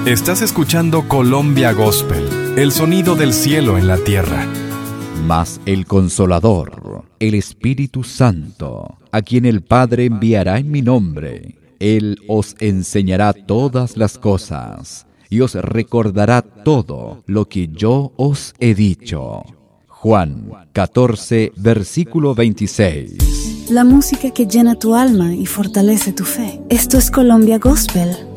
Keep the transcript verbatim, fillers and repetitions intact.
Estás escuchando Colombia Gospel, el sonido del cielo en la tierra. Mas el Consolador, el Espíritu Santo, a quien el Padre enviará en mi nombre, Él os enseñará todas las cosas y os recordará todo lo que yo os he dicho. Juan catorce, versículo veintiséis. La música que llena tu alma y fortalece tu fe. Esto es Colombia Gospel